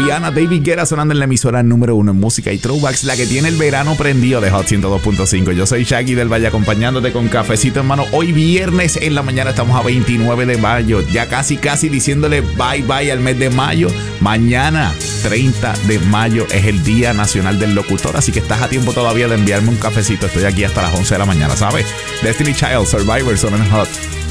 Rihanna, David Guetta sonando en la emisora número 1 en música y throwbacks, la que tiene el verano prendido de Hot 102.5. Yo soy Shaggy del Valle acompañándote con cafecito en mano. Hoy viernes en la mañana estamos a 29 de mayo, ya casi diciéndole bye bye al mes de mayo. Mañana 30 de mayo es el Día Nacional del Locutor, así que estás a tiempo todavía de enviarme un cafecito. Estoy aquí hasta las 11 de la mañana, ¿sabes? Destiny Child, Survivor, son en Hot.